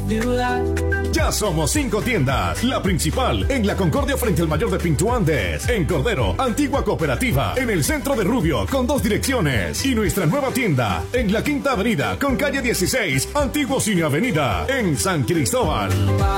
Ya somos 5 tiendas. La principal en la Concordia frente al Mayor de Pinto Andes. En Cordero, Antigua Cooperativa. En el centro de Rubio con 2 direcciones. Y nuestra nueva tienda en la Quinta Avenida con calle 16, Antiguo Cine Avenida. En San Cristóbal.